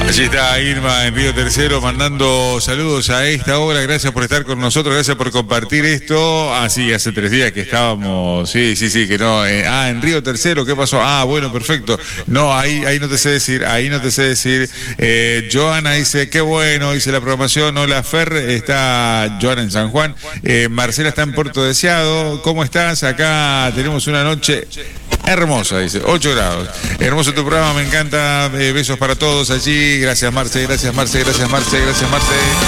Allí está Irma en Río Tercero mandando saludos a esta hora. Gracias por estar con nosotros, gracias por compartir esto. Ah, sí, hace 3 días que estábamos. Sí, que no. En Río Tercero, ¿qué pasó? Ah, bueno, perfecto. No, ahí no te sé decir, Joana dice, qué bueno, dice la programación. Hola, Fer, está Joana en San Juan. Marcela está en Puerto Deseado. ¿Cómo estás? Acá tenemos una noche hermosa, dice, 8 grados. Hermoso tu programa, me encanta. Besos para todos allí. Gracias, Marce, gracias, Marce.